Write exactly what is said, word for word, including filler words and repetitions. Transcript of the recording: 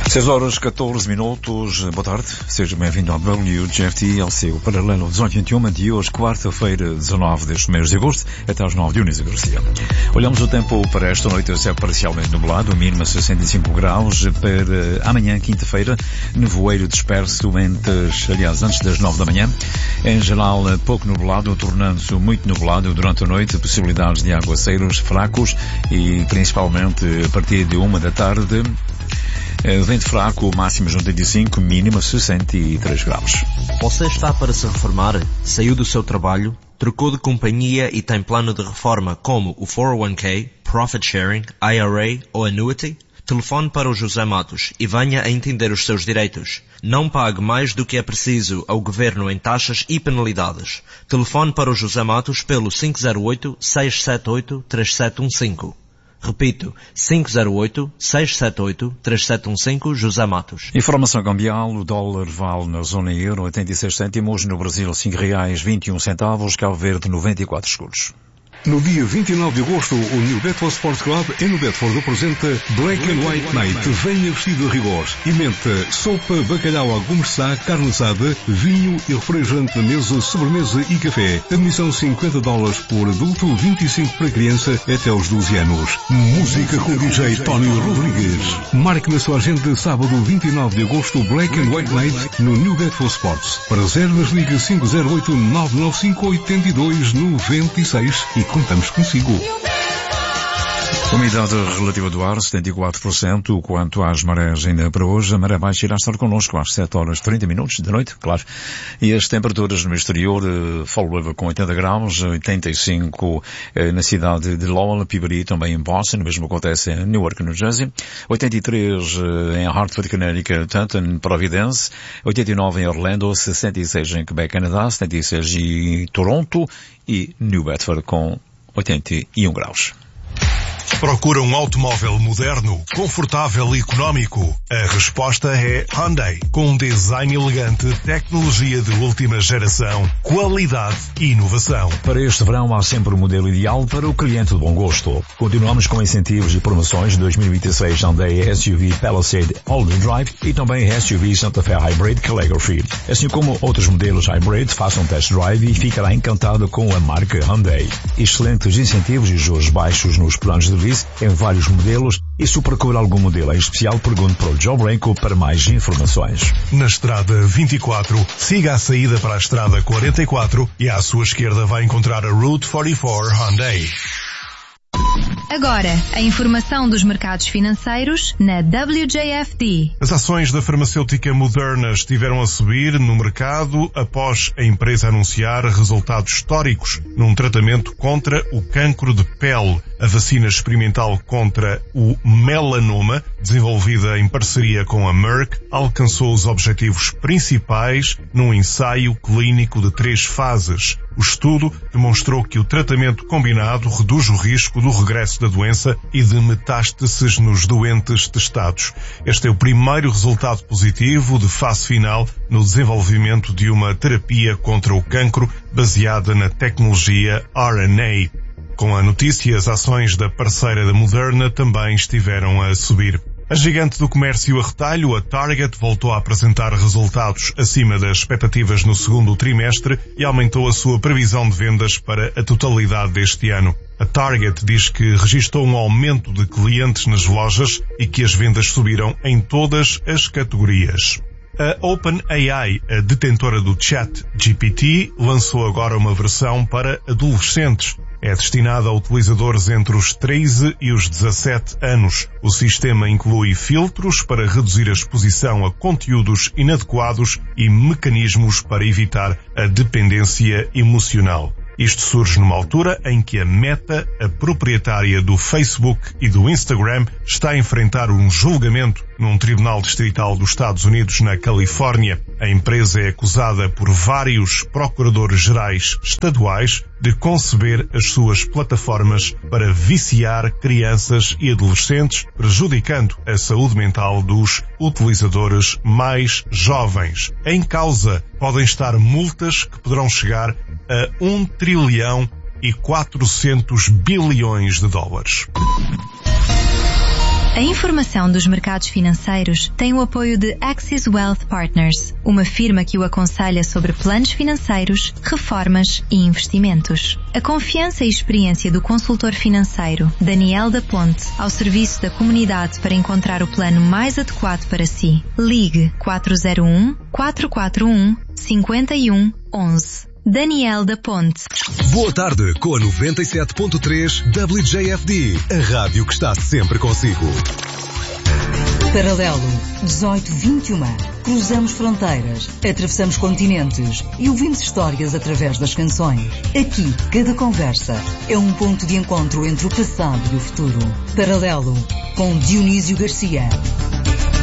seis horas e catorze minutos, boa tarde, seja bem-vindo ao W J F T, ao seu paralelo dezoito vinte e um de hoje, quarta-feira, dezanove deste mês de agosto, até às nove de Eunice Garcia. Olhamos o tempo para esta noite, céu parcialmente nublado, mínima sessenta e cinco graus, para amanhã, quinta-feira, nevoeiro disperso entre, aliás, antes das nove da manhã, em geral pouco nublado, tornando-se muito nublado durante a noite, possibilidades de aguaceiros fracos e principalmente a partir de uma da tarde, vento fraco, máximos oitenta e cinco, mínima sessenta e três graus. Você está para se reformar? Saiu do seu trabalho? Trocou de companhia e tem plano de reforma como o quatro oh one k, Profit Sharing, I R A ou Annuity? Telefone para o José Matos e venha a entender os seus direitos. Não pague mais do que é preciso ao Governo em taxas e penalidades. Telefone para o José Matos pelo cinco zero oito, seis sete oito, três sete um cinco. Repito, cinco zero oito, seis sete oito, três sete um cinco, José Matos. Informação cambial, o dólar vale na zona euro oitenta e seis cêntimos, no Brasil cinco reais vinte e um centavos, Cabo Verde noventa e quatro escudos. No dia vinte e nove de agosto, o New Bedford Sports Club em New Bedford apresenta Black and White Night. Venha vestido a rigor. E menta, sopa, bacalhau à gourmet, carne assada, vinho e refrigerante na mesa, sobremesa e café. Admissão cinquenta dólares por adulto, vinte e cinco para criança até aos doze anos. Música com o D J Tony Rodrigues. Marque na sua agenda sábado vinte e nove de agosto Black and White Night no New Bedford Sports. Para reservas liga cinco zero oito, nove nove cinco, oito dois nove seis e contamos consigo. Umidade relativa do ar, setenta e quatro por cento. Quanto às marés ainda para hoje, a maré baixa irá estar connosco às sete horas e trinta minutos da noite, claro. E as temperaturas no exterior, Fall com oitenta graus, oitenta e cinco na cidade de Lowell, Peabody, também em Boston, o mesmo acontece em Newark, New Jersey, oitenta e três em Hartford, Connecticut, Taunton, Providence, oitenta e nove em Orlando, sessenta e seis em Quebec, Canadá, setenta e seis em Toronto e New Bedford com oitenta e um graus. Procura um automóvel moderno, confortável e económico? A resposta é Hyundai. Com um design elegante, tecnologia de última geração, qualidade e inovação. Para este verão há sempre o modelo ideal para o cliente de bom gosto. Continuamos com incentivos e promoções de dois mil e vinte e seis Hyundai S U V Palisade All-Wheel Drive e também S U V Santa Fe Hybrid Calligraphy. Assim como outros modelos Hybrid, faça um test drive e ficará encantado com a marca Hyundai. Excelentes incentivos e juros baixos nos planos de lease em vários modelos, e se procura algum modelo em especial, pergunte para o Joe Branco para mais informações. Na estrada vinte e quatro, siga a saída para a estrada quarenta e quatro e à sua esquerda vai encontrar a Route quarenta e quatro Hyundai. Agora, a informação dos mercados financeiros na W J F T. As ações da farmacêutica Moderna estiveram a subir no mercado após a empresa anunciar resultados históricos num tratamento contra o cancro de pele. A vacina experimental contra o melanoma, desenvolvida em parceria com a Merck, alcançou os objetivos principais num ensaio clínico de três fases. O estudo demonstrou que o tratamento combinado reduz o risco do regresso da doença e de metástases nos doentes testados. Este é o primeiro resultado positivo de fase final no desenvolvimento de uma terapia contra o cancro baseada na tecnologia R N A. Com a notícia, as ações da parceira da Moderna também estiveram a subir. A gigante do comércio a retalho, a Target, voltou a apresentar resultados acima das expectativas no segundo trimestre e aumentou a sua previsão de vendas para a totalidade deste ano. A Target diz que registrou um aumento de clientes nas lojas e que as vendas subiram em todas as categorias. A OpenAI, a detentora do Chat G P T, lançou agora uma versão para adolescentes. É destinada a utilizadores entre os treze e os dezassete anos. O sistema inclui filtros para reduzir a exposição a conteúdos inadequados e mecanismos para evitar a dependência emocional. Isto surge numa altura em que a Meta, a proprietária do Facebook e do Instagram, está a enfrentar um julgamento num tribunal distrital dos Estados Unidos na Califórnia. A empresa é acusada por vários procuradores gerais estaduais de conceber as suas plataformas para viciar crianças e adolescentes, prejudicando a saúde mental dos utilizadores mais jovens. Em causa podem estar multas que poderão chegar a um trilhão e quatrocentos bilhões de dólares. A informação dos mercados financeiros tem o apoio de Axis Wealth Partners, uma firma que o aconselha sobre planos financeiros, reformas e investimentos. A confiança e experiência do consultor financeiro Daniel da Ponte ao serviço da comunidade para encontrar o plano mais adequado para si. Ligue quatro zero um, quatro quatro um, cinco um um um. Daniel da Ponte. Boa tarde com a noventa e sete ponto três W J F D, a rádio que está sempre consigo. Paralelo dezoito vinte e um. Cruzamos fronteiras, atravessamos continentes e ouvimos histórias através das canções. Aqui, cada conversa é um ponto de encontro entre o passado e o futuro. Paralelo com Dionísio Garcia.